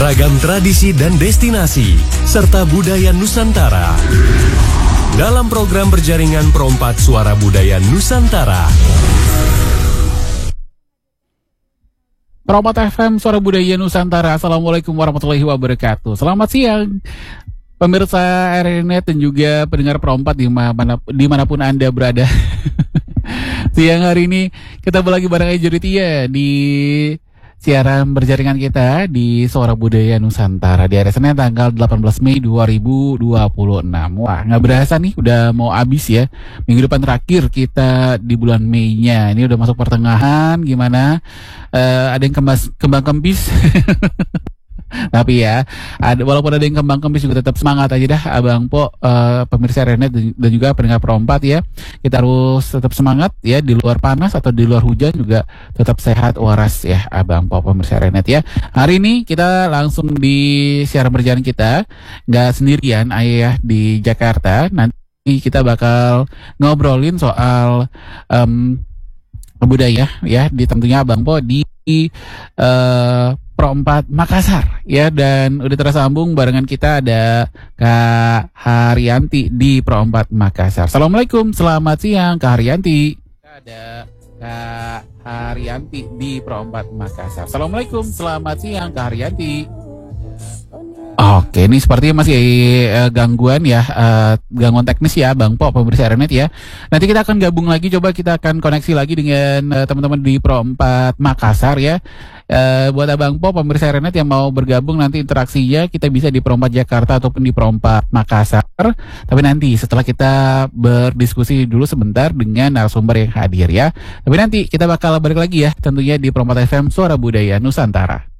Ragam tradisi dan destinasi, serta budaya Nusantara. Dalam program berjaringan Perompak Suara Budaya Nusantara. Perompak FM Suara Budaya Nusantara. Assalamualaikum warahmatullahi wabarakatuh. Selamat siang pemirsa RNet dan juga pendengar Perompak dimanapun Anda berada. Siang hari ini kita lagi bareng Aja Ritya di siaran berjaringan kita di Suara Budaya Nusantara di hari Senin tanggal 18 Mei 2026. Wah, nggak berasa nih udah mau habis ya. Minggu depan terakhir kita di bulan Mei-nya. Ini udah masuk pertengahan, gimana? Ada yang kembang kempis. Tapi ya, walaupun ada yang kembang kempis juga tetap semangat aja dah Abang Po, pemirsa Renet dan juga pendengar Perompak ya. Kita harus tetap semangat ya, di luar panas atau di luar hujan juga tetap sehat waras ya Abang Po, pemirsa Renet ya. Hari ini kita langsung di siaran berjalan kita, nggak sendirian ayah di Jakarta. Nanti kita bakal ngobrolin soal budaya ya, di tentunya Abang Po di Perompak Makassar ya, dan udah tersambung barengan kita ada Kak Haryanti di Perompak Makassar. Assalamualaikum, selamat siang Kak Haryanti. Ada Kak Haryanti di Perompak Makassar. Assalamualaikum, selamat siang Kak Haryanti. Oke, ini sepertinya masih gangguan ya, gangguan teknis ya Bang Po, pemirsa Renet ya. Nanti kita akan gabung lagi, coba kita akan koneksi lagi dengan teman-teman di Perompak Makassar ya. Buat Abang Po, pemirsa Renet yang mau bergabung nanti interaksinya kita bisa di Perompak Jakarta ataupun di Perompak Makassar. Tapi nanti setelah kita berdiskusi dulu sebentar dengan narasumber yang hadir ya. Tapi nanti kita bakal balik lagi ya tentunya di Perompak FM Suara Budaya Nusantara.